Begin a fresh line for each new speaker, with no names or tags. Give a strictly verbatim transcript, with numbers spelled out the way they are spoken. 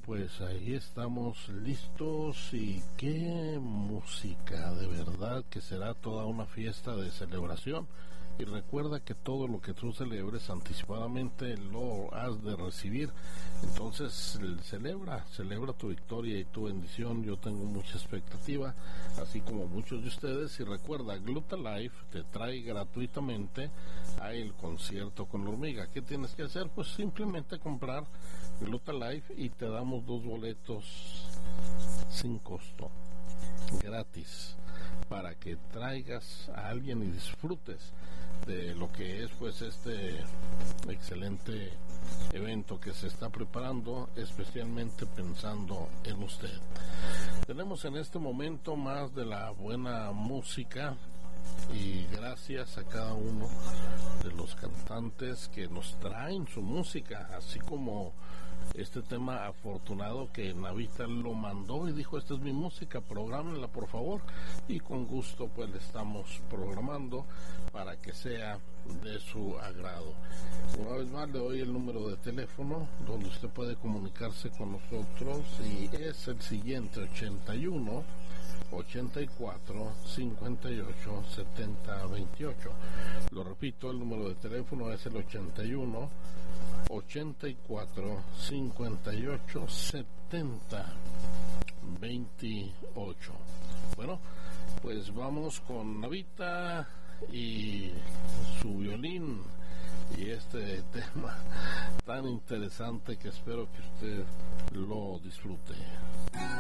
pues ahí estamos listos y qué música, de verdad que será toda una fiesta de celebración. Y recuerda que todo lo que tú celebres anticipadamente lo has de recibir. Entonces celebra, celebra tu victoria y tu bendición. Yo tengo mucha expectativa, así como muchos de ustedes. Y recuerda, Glutalife te trae gratuitamente a el concierto con la hormiga. ¿Qué tienes que hacer? Pues simplemente comprar Glutalife y te damos dos boletos sin costo, gratis, para que traigas a alguien y disfrutes de lo que es pues este excelente evento que se está preparando, especialmente pensando en usted. Tenemos en este momento más de la buena música y gracias a cada uno de los cantantes que nos traen su música, así como este tema afortunado que Navita lo mandó y dijo: esta es mi música, prográmenla por favor, y con gusto pues le estamos programando para que sea de su agrado. Una vez más le doy el número de teléfono donde usted puede comunicarse con nosotros y es el siguiente: ochenta y uno, ochenta y cuatro, cincuenta y ocho, setenta, veintiocho. Lo repito, el número de teléfono es el ochenta y uno, ochenta y cuatro, cincuenta y ocho, setenta, veintiocho. Bueno, pues vamos con Navita y su violín y este tema tan interesante que espero que usted lo disfrute.